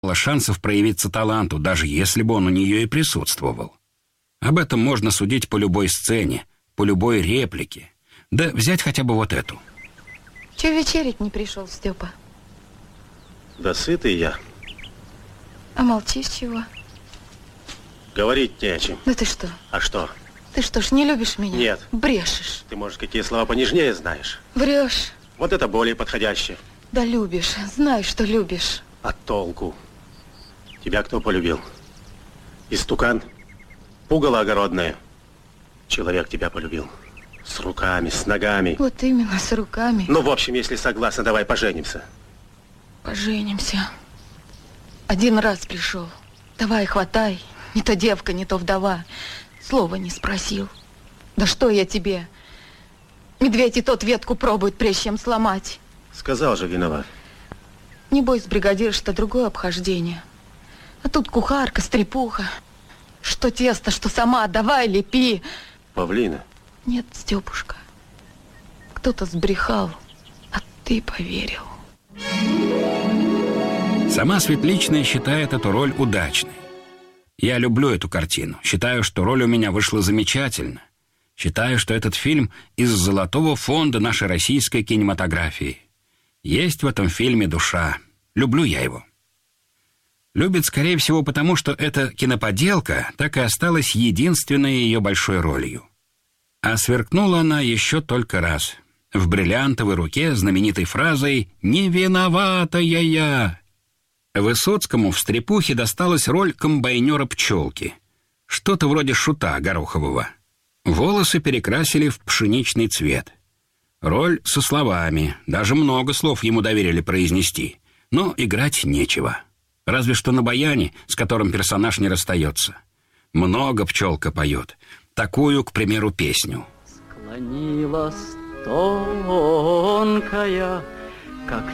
шансов проявиться таланту, даже если бы он у нее и присутствовал. Об этом можно судить по любой сцене, по любой реплике. Да взять хотя бы вот эту. Чего вечерить не пришел, Степа? Да сытый я. А молчишь чего? Говорить не о чем. Да ты что? А что? Ты что ж, не любишь меня? Нет. Брешешь. Ты, может, какие слова понежнее знаешь? Врешь. Вот это более подходящее. Да любишь. Знаешь, что любишь. А толку? Тебя кто полюбил? Истукан? Пугало огородное? Человек тебя полюбил. С руками, с ногами. Вот именно, с руками. Ну, в общем, если согласна, давай поженимся. Поженимся. Один раз пришел. Давай, хватай. Не то девка, не то вдова. Слова не спросил. Да что я тебе? Медведь и тот ветку пробует, прежде чем сломать. Сказал же, виноват. Небось, бригадирш-то другое обхождение. А тут кухарка, стрепуха. Что тесто, что сама, давай, лепи. Павлина? Нет, Степушка. Кто-то сбрехал, а ты поверил. Сама Светличная считает эту роль удачной. Я люблю эту картину. Считаю, что роль у меня вышла замечательно. Считаю, что этот фильм из золотого фонда нашей российской кинематографии. Есть в этом фильме душа. Люблю я его. Любит, скорее всего, потому что эта киноподелка так и осталась единственной ее большой ролью. А сверкнула она еще только раз. В бриллиантовой руке знаменитой фразой «Не виноватая я». Высоцкому в «Стрепухе» досталась роль комбайнера пчелки. Что-то вроде Шута Горохового. Волосы перекрасили в пшеничный цвет. Роль со словами, даже много слов ему доверили произнести. Но играть нечего. Разве что на баяне, с которым персонаж не расстается. Много пчелка поет. Такую, к примеру, песню. Склонилась тонкая, как